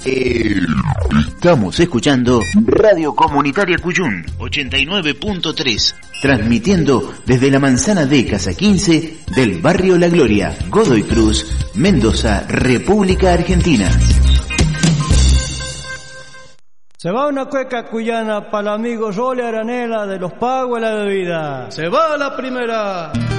Estamos escuchando Radio Comunitaria Cuyún 89.3, transmitiendo desde la manzana de Casa 15 del barrio La Gloria, Godoy Cruz, Mendoza, República Argentina. Se va una cueca cuyana para el amigo Role Aranela de los Pagos de la Bebida. Se va la primera.